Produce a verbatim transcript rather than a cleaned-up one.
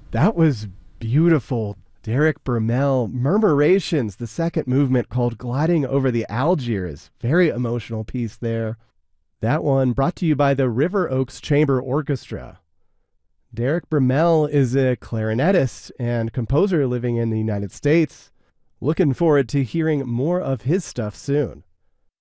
That was beautiful. Derek Bermel, Murmurations, the second movement called Gliding Over the Algiers. Very emotional piece there. That one brought to you by the River Oaks Chamber Orchestra. Derek Bermel is a clarinetist and composer living in the United States. Looking forward to hearing more of his stuff soon.